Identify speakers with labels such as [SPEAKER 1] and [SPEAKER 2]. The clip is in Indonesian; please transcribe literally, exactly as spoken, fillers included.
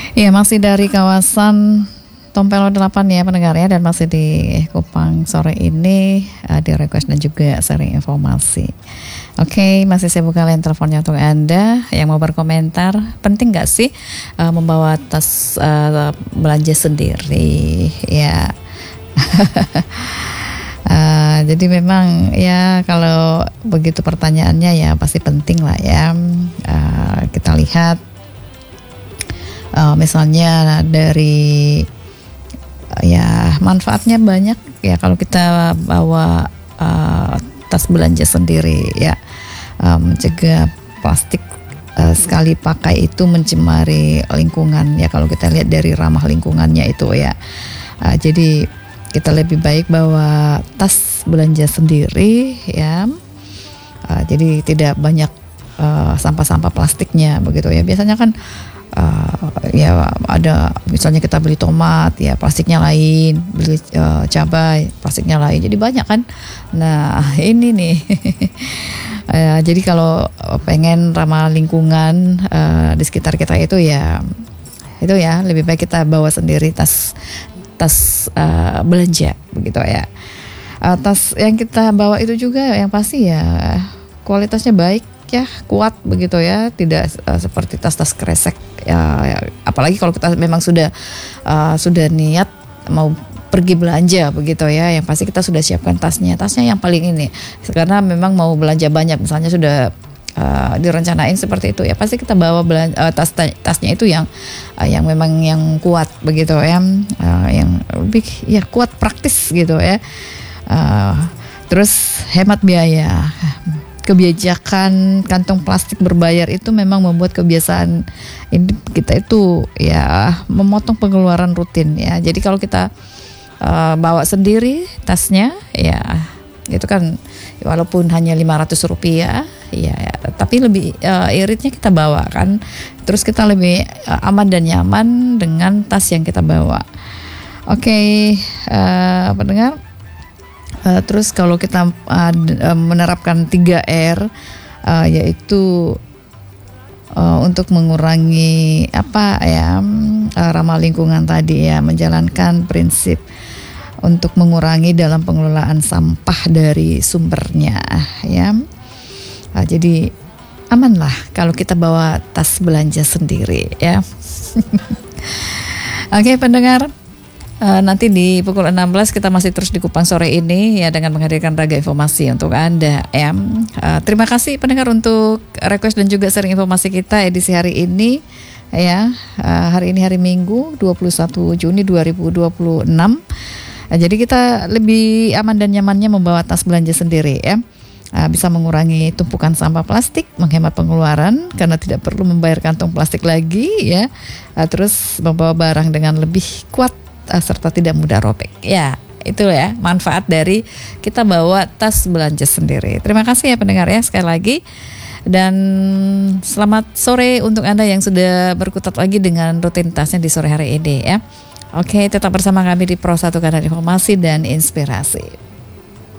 [SPEAKER 1] Iya, masih dari kawasan Tompelo delapan ya pendengar ya, dan masih di Kupang sore ini uh, di request dan juga sharing informasi. Oke, masih saya buka line teleponnya untuk Anda yang mau berkomentar. Penting nggak sih uh, membawa tas uh, belanja sendiri ya? uh, jadi memang ya kalau begitu pertanyaannya ya pasti penting lah ya. Uh, kita lihat uh, misalnya dari ya manfaatnya banyak ya kalau kita bawa uh, tas belanja sendiri ya, uh, mencegah plastik uh, sekali pakai itu mencemari lingkungan ya, kalau kita lihat dari ramah lingkungannya itu ya. Uh, jadi kita lebih baik bawa tas belanja sendiri ya, uh, jadi tidak banyak uh, sampah-sampah plastiknya begitu ya. Biasanya kan Uh, ya ada misalnya kita beli tomat ya plastiknya lain, beli uh, cabai plastiknya lain, jadi banyak kan. Nah ini nih uh, jadi kalau pengen ramah lingkungan uh, di sekitar kita itu ya itu ya lebih baik kita bawa sendiri tas tas uh, belanja begitu ya. Uh, tas yang kita bawa itu juga yang pasti ya kualitasnya baik ya, kuat begitu ya, tidak uh, seperti tas-tas kresek ya, ya. Apalagi kalau kita memang sudah uh, sudah niat mau pergi belanja begitu ya, yang pasti kita sudah siapkan tasnya, tasnya yang paling ini, karena memang mau belanja banyak misalnya sudah uh, direncanain seperti itu ya, pasti kita bawa belanja, uh, tas tasnya itu yang uh, yang memang yang kuat begitu ya, uh, yang lebih ya kuat praktis gitu ya. Uh, terus hemat biaya. Kebijakan kantong plastik berbayar itu memang membuat kebiasaan ini kita itu ya memotong pengeluaran rutin ya. Jadi kalau kita uh, bawa sendiri tasnya ya itu kan walaupun hanya lima ratus rupiah ya, ya tapi lebih uh, iritnya kita bawa kan. Terus kita lebih uh, aman dan nyaman dengan tas yang kita bawa. Oke, okay, uh, pendengar. Uh, terus kalau kita uh, menerapkan tiga R uh, yaitu uh, untuk mengurangi apa ya uh, ramah lingkungan tadi ya, menjalankan prinsip untuk mengurangi dalam pengelolaan sampah dari sumbernya ya. Uh, jadi aman lah kalau kita bawa tas belanja sendiri ya. Oke, pendengar. Uh, nanti di pukul enam belas kita masih terus di Kupang sore ini ya dengan menghadirkan raga informasi untuk Anda ya. Uh, terima kasih pendengar untuk request dan juga sharing informasi kita edisi hari ini ya. Uh, hari ini hari Minggu dua puluh satu Juni dua ribu dua puluh enam. Uh, jadi kita lebih aman dan nyamannya membawa tas belanja sendiri ya. Uh, bisa mengurangi tumpukan sampah plastik, menghemat pengeluaran karena tidak perlu membayar kantong plastik lagi ya. Uh, terus membawa barang dengan lebih kuat serta tidak mudah robek. Ya, itu ya manfaat dari kita bawa tas belanja sendiri. Terima kasih ya pendengar ya sekali lagi. Dan selamat sore untuk Anda yang sudah berkutat lagi dengan rutinitasnya di sore hari ini ya. Oke, tetap bersama kami di Pro satu Kanal Informasi dan Inspirasi.